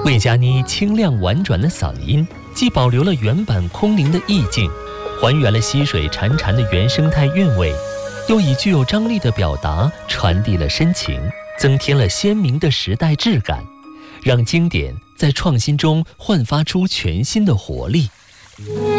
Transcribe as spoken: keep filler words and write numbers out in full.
魏佳妮清亮婉转的嗓音，既保留了原版空灵的意境，还原了溪水潺潺的原生态韵味，又以具有张力的表达传递了深情，增添了鲜明的时代质感，让经典在创新中焕发出全新的活力。